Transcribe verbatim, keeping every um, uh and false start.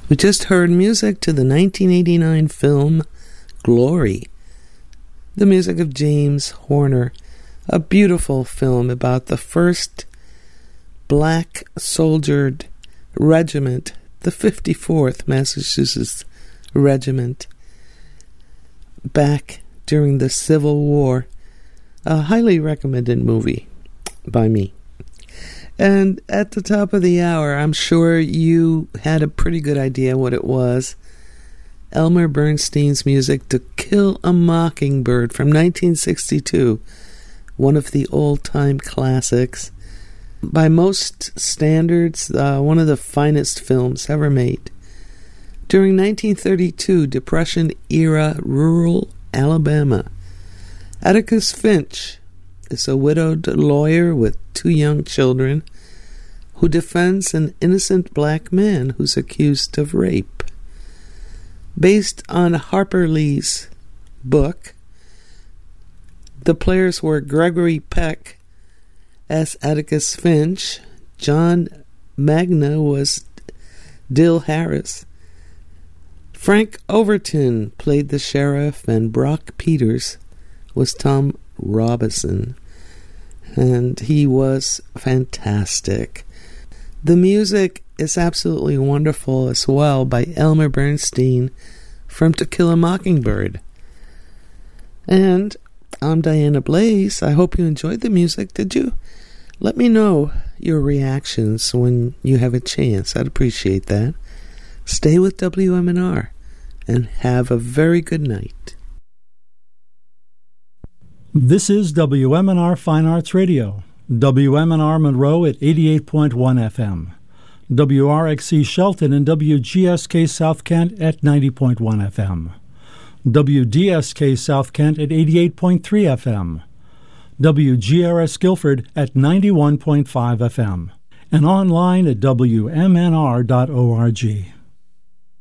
We just heard music to the nineteen eighty-nine film Glory, the music of James Horner, a beautiful film about the first black soldiered regiment, the fifty-fourth Massachusetts Regiment, back during the Civil War. A highly recommended movie by me. And at the top of the hour, I'm sure you had a pretty good idea what it was. Elmer Bernstein's music, To Kill a Mockingbird from nineteen sixty-two, one of the old-time classics. By most standards, uh, one of the finest films ever made. During nineteen thirty-two, Depression-era rural Alabama, Atticus Finch is a widowed lawyer with two young children who defends an innocent black man who's accused of rape. Based on Harper Lee's book, the players were Gregory Peck as Atticus Finch, John Magna was Dill Harris, Frank Overton played the sheriff, and Brock Peters was Tom Robinson, and he was fantastic. The music is absolutely wonderful as well by Elmer Bernstein from To Kill a Mockingbird. And I'm Diana Blaze. I hope you enjoyed the music. Did you? Let me know your reactions when you have a chance. I'd appreciate that. Stay with W M N R and have a very good night. This is W M N R Fine Arts Radio, W M N R Monroe at eighty-eight point one F M, W R X C Shelton and W G S K South Kent at ninety point one F M, W D S K South Kent at eighty-eight point three F M, W G R S Guilford at ninety-one point five F M, and online at W M N R dot org.